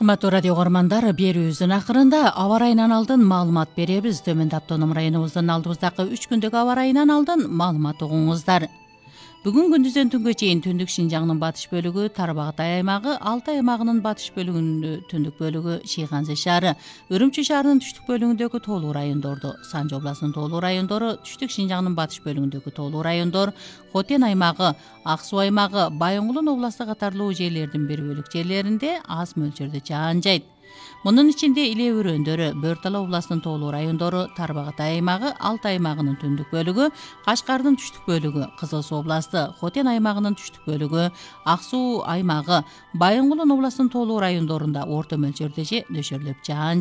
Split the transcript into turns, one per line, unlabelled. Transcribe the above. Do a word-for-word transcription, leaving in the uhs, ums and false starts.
Урматтуу радио көрөрмандар, берүүбүздүн акырында аба ырайынан алдын маалымат беребиз. Төмөндө автоном районубуздун алдыбыздагы үч күндүк аба ырайынан алдын маалымат угуңуздар. Бүгүн күндүздөн түнгө чейин Түндүк Шинжаңдын батыш бөлүгү, Тарбагатай аймагы, Алтай аймагынын батыш бөлүгүнүн түндүк бөлүгү, Шыйганзы шаары, Үрүмчү шаарынын түштүк бөлүгүндөгү тоолуу райондорду, Санжы областынын тоолуу райондору, Түштүк Шинжаңдын батыш бөлүгүндөгү тоолуу райондор, Хотен аймагы, Ак Суу аймагы, Байоңулун областы катарлуу жерлердин бир бөлүк жерлеринде аз мөлчөрдө жаан жайт. Мунун ичинде Иле өрөөндөрү, Бөр Тала областынын тоолуу райондору, Тарбагатай аймагы, Алтай аймагынын түндүк бөлүгү, Кашкардын түштүк бөлүгү, Кызыл Суу областы, Хотен аймагынын түштүк бөлүгү, Ак Суу аймагы, Байоңулун областынын тоолуу райондорунда орто мөлчөрдө же дөшөрлөп жаан